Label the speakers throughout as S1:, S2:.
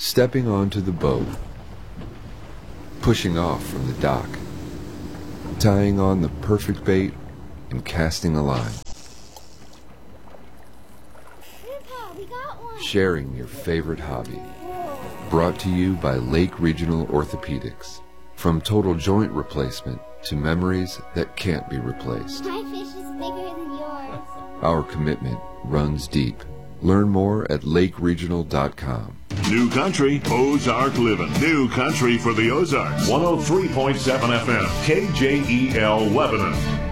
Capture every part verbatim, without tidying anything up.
S1: Stepping onto the boat, pushing off from the dock, tying on the perfect bait, and casting a line.
S2: Grandpa, we got one.
S1: Sharing your favorite hobby. Brought to you by Lake Regional Orthopedics. From total joint replacement to memories that can't be replaced.
S2: My fish is bigger than yours.
S1: Our commitment runs deep. Learn more at lake regional dot com.
S3: New Country, Ozark Living. New Country for the Ozarks. one oh three point seven F M, K J E L Lebanon.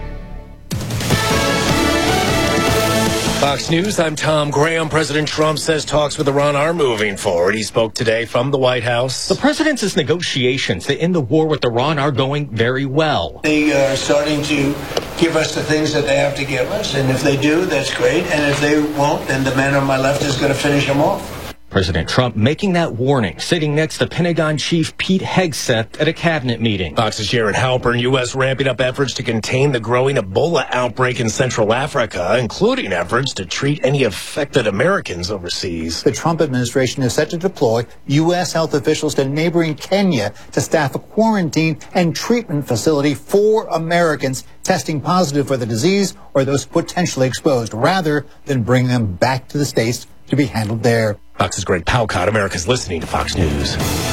S4: Fox News, I'm Tom Graham. President Trump says talks with Iran are moving forward. He spoke today from the White House.
S5: The president's negotiations to end the war with Iran are going very well.
S6: They are starting to give us the things that they have to give us, and if they do, that's great, and if they won't, then the man on my left is going to finish them off.
S5: President Trump making that warning, sitting next to Pentagon Chief Pete Hegseth at a cabinet meeting.
S4: Fox's Jared Halpern, U S ramping up efforts to contain the growing Ebola outbreak in Central Africa, including efforts to treat any affected Americans overseas.
S7: The Trump administration is set to deploy U S health officials to neighboring Kenya to staff a quarantine and treatment facility for Americans testing positive for the disease or those potentially exposed, rather than bring them back to the States to be handled there.
S4: Fox's Greg Palcott, America's listening to Fox News.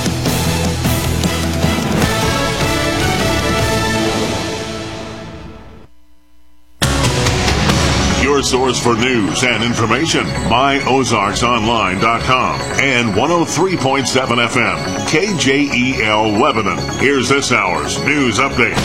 S3: Your source for news and information, my ozarks online dot com and one oh three point seven F M, K J E L Lebanon. Here's this hour's news update.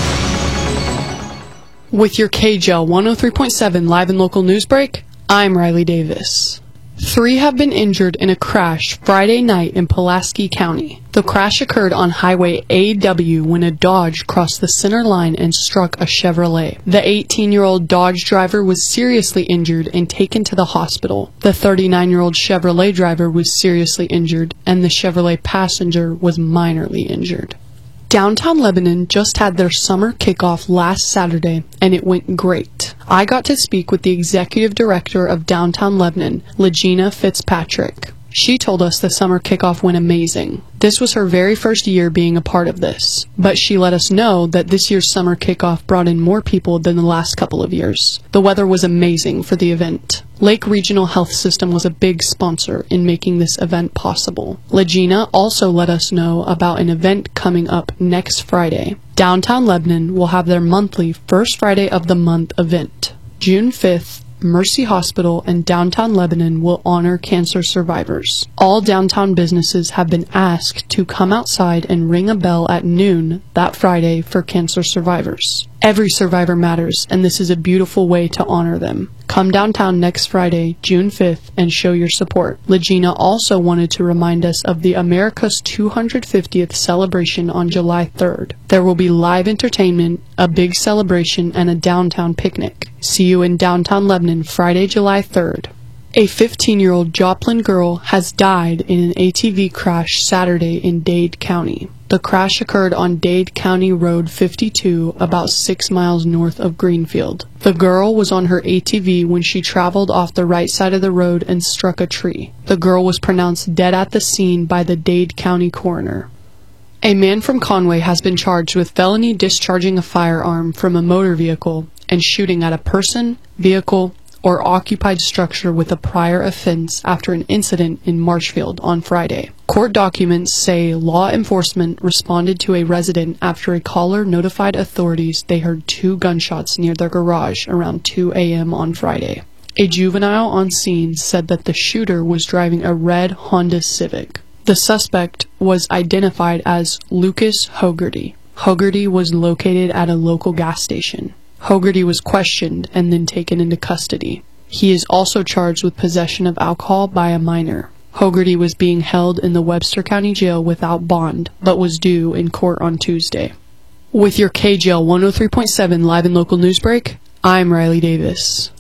S8: With your K J L one oh three point seven live and local news break, I'm Riley Davis. Three have been injured in a crash Friday night in Pulaski County. The crash occurred on Highway A W when a Dodge crossed the center line and struck a Chevrolet. The eighteen-year-old Dodge driver was seriously injured and taken to the hospital. The thirty-nine-year-old Chevrolet driver was seriously injured, and the Chevrolet passenger was minorly injured. Downtown Lebanon just had their summer kickoff last Saturday, and it went great. I got to speak with the executive director of Downtown Lebanon, Legina Fitzpatrick. She told us the summer kickoff went amazing. This was her very first year being a part of this, but she let us know that this year's summer kickoff brought in more people than the last couple of years. The weather was amazing for the event. Lake Regional Health System was a big sponsor in making this event possible. Legina also let us know about an event coming up next Friday. Downtown Lebanon will have their monthly First Friday of the Month event. June fifth, Mercy Hospital and Downtown Lebanon will honor cancer survivors. All downtown businesses have been asked to come outside and ring a bell at noon that Friday for cancer survivors. Every survivor matters, and this is a beautiful way to honor them. Come downtown next Friday, June fifth, and show your support. Legina also wanted to remind us of the America's two hundred fiftieth celebration on July third. There will be live entertainment, a big celebration, and a downtown picnic. See you in downtown Lebanon Friday, July third. A fifteen-year-old Joplin girl has died in an A T V crash Saturday in Dade County. The crash occurred on Dade County Road fifty-two, about six miles north of Greenfield. The girl was on her A T V when she traveled off the right side of the road and struck a tree. The girl was pronounced dead at the scene by the Dade County coroner. A man from Conway has been charged with felony discharging a firearm from a motor vehicle and shooting at a person, vehicle, or occupied structure with a prior offense after an incident in Marshfield on Friday. Court documents say law enforcement responded to a resident after a caller notified authorities they heard two gunshots near their garage around two a.m. on Friday. A juvenile on scene said that the shooter was driving a red Honda Civic. The suspect was identified as Lucas Hogarty. Hogarty was located at a local gas station. Hogarty was questioned and then taken into custody. He is also charged with possession of alcohol by a minor. Hogarty was being held in the Webster County Jail without bond, but was due in court on Tuesday. With your K J L one oh three point seven live and local news break, I'm Riley Davis.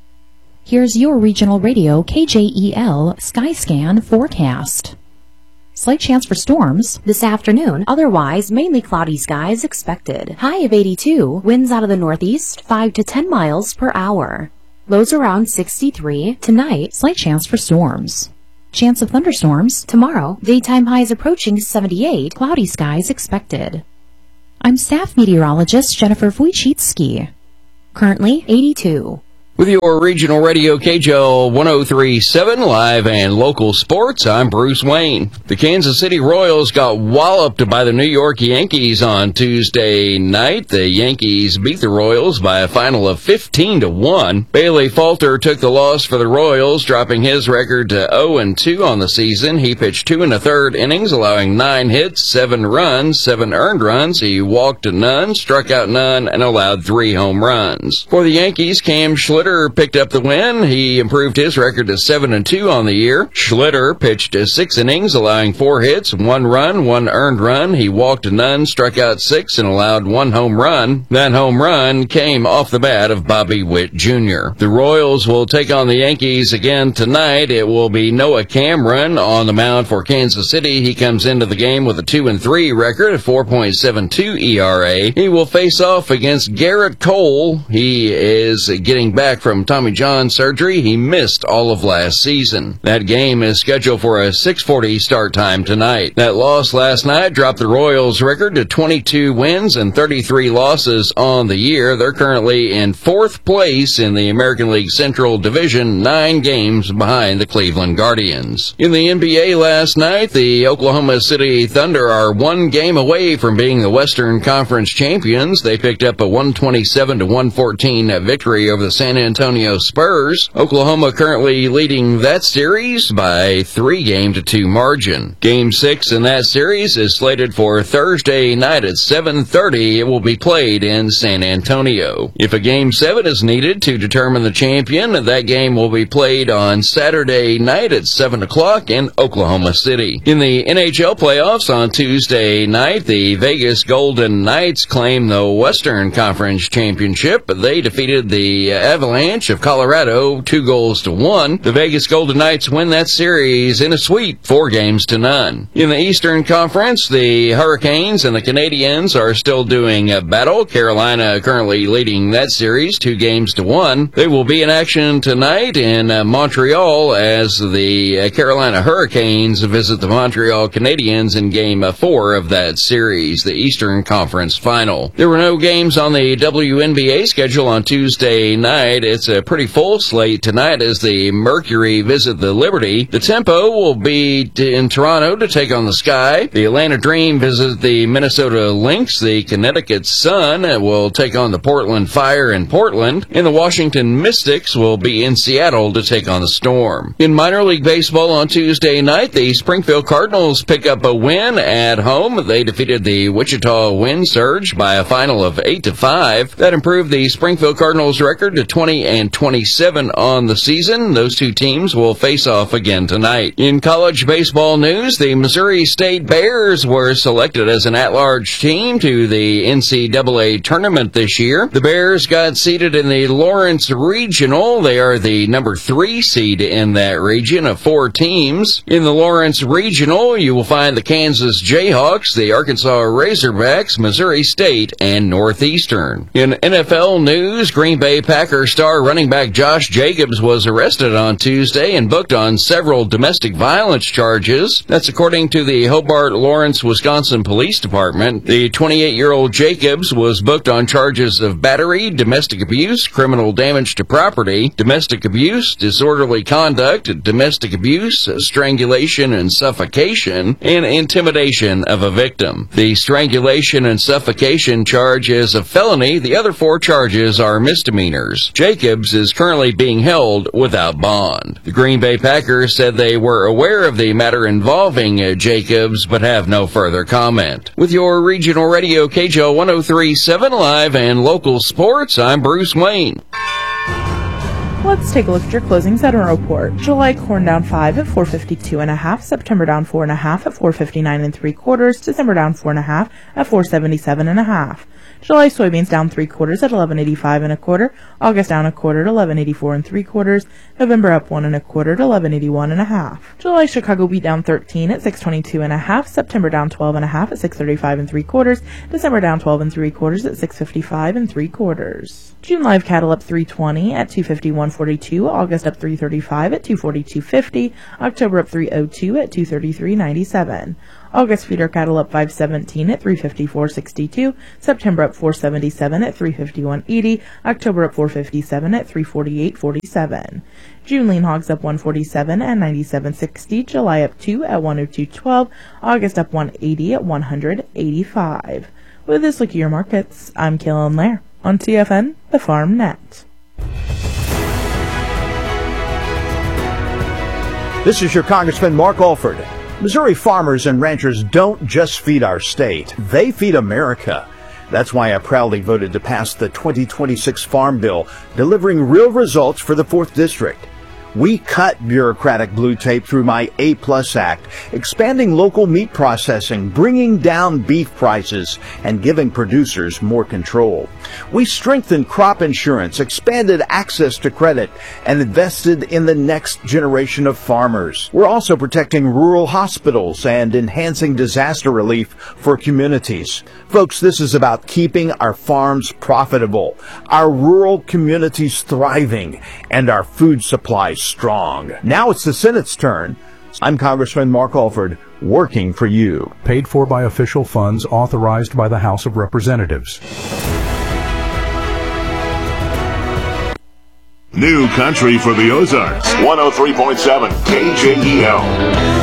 S9: Here's your regional radio K J E L Skyscan forecast. Slight chance for storms this afternoon. Otherwise, mainly cloudy skies expected. High of eighty-two. Winds out of the northeast, five to ten miles per hour. Lows around sixty-three. Tonight, slight chance for storms. Chance of thunderstorms tomorrow. Daytime highs approaching seventy-eight. Cloudy skies expected. I'm staff meteorologist Jennifer Wojcicki. Currently eighty-two.
S10: With your regional radio K J L one oh three point seven live and local sports, I'm Bruce Wayne. The Kansas City Royals got walloped by the New York Yankees on Tuesday night. The Yankees beat the Royals by a final of fifteen to one. Bailey Falter took the loss for the Royals, dropping his record to oh and two on the season. He pitched two and a third innings, allowing nine hits, seven runs, seven earned runs. He walked none, struck out none, and allowed three home runs. For the Yankees, Cam Schlitter picked up the win. He improved his record to seven and two on the year. Schlitter pitched six innings, allowing four hits, one run, one earned run. He walked none, struck out six, and allowed one home run. That home run came off the bat of Bobby Witt Junior The Royals will take on the Yankees again tonight. It will be Noah Cameron on the mound for Kansas City. He comes into the game with a two and three record, a four point seven two E R A. He will face off against Garrett Cole. He is getting back from Tommy John surgery. He missed all of last season. That game is scheduled for a six forty start time tonight. That loss last night dropped the Royals' record to twenty-two wins and thirty-three losses on the year. They're currently in fourth place in the American League Central Division, nine games behind the Cleveland Guardians. In the N B A last night, the Oklahoma City Thunder are one game away from being the Western Conference champions. They picked up a one twenty-seven to one fourteen victory over the San Antonio Spurs. Oklahoma currently leading that series by three game to two margin. Game six in that series is slated for Thursday night at seven thirty. It will be played in San Antonio. If a game seven is needed to determine the champion, that game will be played on Saturday night at seven o'clock in Oklahoma City. In the N H L playoffs on Tuesday night, the Vegas Golden Knights claim the Western Conference championship. They defeated the Avalanche of Colorado two goals to one. The Vegas Golden Knights win that series in a sweep, four games to none. In the Eastern Conference, the Hurricanes and the Canadiens are still doing a battle. Carolina currently leading that series two games to one. They will be in action tonight in uh, Montreal as the uh, Carolina Hurricanes visit the Montreal Canadiens in game uh, four of that series, the Eastern Conference final. There were no games on the W N B A schedule on Tuesday night. It's a pretty full slate tonight as the Mercury visit the Liberty. The Tempo will be in Toronto to take on the Sky. The Atlanta Dream visit the Minnesota Lynx. The Connecticut Sun will take on the Portland Fire in Portland. And the Washington Mystics will be in Seattle to take on the Storm. In minor league baseball on Tuesday night, the Springfield Cardinals pick up a win at home. They defeated the Wichita Wind Surge by a final of eight to five. That improved the Springfield Cardinals record to twenty and twenty-seven on the season. Those two teams will face off again tonight. In college baseball news, the Missouri State Bears were selected as an at-large team to the N C double A tournament this year. The Bears got seated in the Lawrence Regional. They are the number three seed in that region of four teams. In the Lawrence Regional, you will find the Kansas Jayhawks, the Arkansas Razorbacks, Missouri State, and Northeastern. In N F L news, Green Bay Packers star running back Josh Jacobs was arrested on Tuesday and booked on several domestic violence charges. That's according to the Hobart Lawrence, Wisconsin Police Department. The twenty-eight-year-old Jacobs was booked on charges of battery, domestic abuse, criminal damage to property, domestic abuse, disorderly conduct, domestic abuse, strangulation and suffocation, and intimidation of a victim. The strangulation and suffocation charge is a felony. The other four charges are misdemeanors. Jacobs is currently being held without bond. The Green Bay Packers said they were aware of the matter involving uh, Jacobs, but have no further comment. With your regional radio K J L one oh three point seven live and local sports, I'm Bruce Wayne.
S11: Let's take a look at your closing Sediment report. July corn down five at four fifty-two and a half. September down four and a half at four fifty-nine and three quarters. December down four and a half at four seventy-seven and a half. July soybeans down three quarters at eleven eighty-five and a quarter. August down a quarter at eleven eighty-four and three quarters. November up one and a quarter at eleven eighty-one and a half. July Chicago wheat down thirteen at six twenty-two and a half. September down twelve and a half at six thirty-five and three quarters. December down twelve and three quarters at six fifty-five and three quarters. June live cattle up three twenty at two fifty-one forty-two. August up three thirty-five at two forty-two fifty. October up three oh two at two thirty-three ninety-seven. August feeder cattle up five seventeen at three fifty-four sixty-two. September up four seventy-seven at three fifty-one eighty. October up four fifty-seven at three forty-eight forty-seven. June lean hogs up one forty-seven at ninety-seven sixty. July up two at one oh two twelve. August up one eighty at one eighty-five. With this look at your markets, I'm Kaylin Lair on T F N, the Farm Net.
S12: This is your Congressman Mark Alford. Missouri farmers and ranchers don't just feed our state, they feed America. That's why I proudly voted to pass the twenty twenty-six Farm Bill, delivering real results for the fourth District. We cut bureaucratic blue tape through my A Plus Act, expanding local meat processing, bringing down beef prices, and giving producers more control. We strengthened crop insurance, expanded access to credit, and invested in the next generation of farmers. We're also protecting rural hospitals and enhancing disaster relief for communities. Folks, this is about keeping our farms profitable, our rural communities thriving, and our food supplies strong. Now it's the Senate's turn. I'm Congressman Mark Alford, working for you.
S13: Paid for by official funds authorized by the House of Representatives.
S3: New country for the Ozarks. one oh three point seven K J E L.